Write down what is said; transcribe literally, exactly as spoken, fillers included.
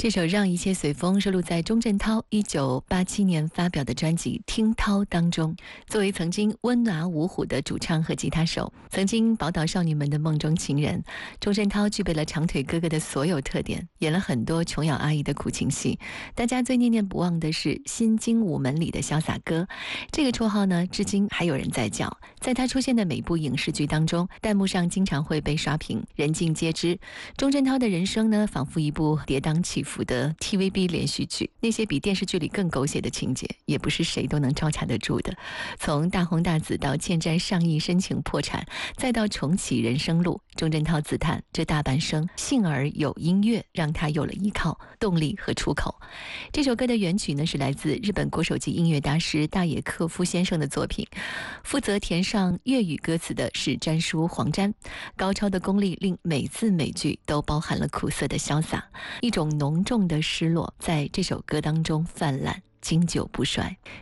这首《让一切随风》收录在钟镇涛一九八七年发表的专辑《听涛》当中。作为曾经温拿五虎的主唱和吉他手，曾经宝岛少女们的梦中情人，钟镇涛具备了长腿哥哥的所有特点，演了很多琼瑶阿姨的苦情戏。大家最念念不忘的是《新精武门》里的潇洒哥，这个绰号呢，至今还有人在叫。在他出现的每部影视剧当中，弹幕上经常会被刷屏，人尽皆知。钟镇涛的人生呢，仿佛一部跌宕起伏的 T V B 连续剧，那些比电视剧里更狗血的情节，也不是谁都能招架得住的。从大红大紫到欠债上亿申请破产，再到重启人生路，钟镇涛自叹这大半生幸而有音乐，让他有了依靠、动力和出口。这首歌的原曲呢，是来自日本国手级音乐大师大野克夫先生的作品，负责填上粤语歌词的是詹叔黄詹，高超的功力令每字每句都包含了苦涩的潇洒，一种浓重的失落在这首歌当中泛滥，经久不衰。